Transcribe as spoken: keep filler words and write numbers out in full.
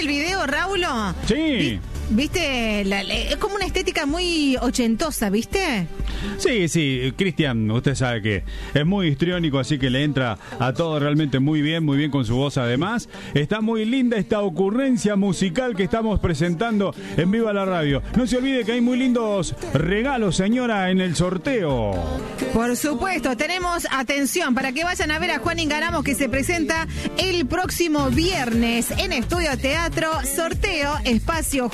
el video, Raulo? Sí. ¿Viste? La, la, es como una estética muy ochentosa, ¿viste? Sí, sí, Cristian, usted sabe que es muy histriónico, así que le entra a todo realmente muy bien, muy bien con su voz además. Está muy linda esta ocurrencia musical que estamos presentando en Viva la Radio. No se olvide que hay muy lindos regalos, señora, en el sorteo. Por supuesto, tenemos atención para que vayan a ver a Juan Ingaramo, que se presenta el próximo viernes en Estudio Teatro. Sorteo, espacio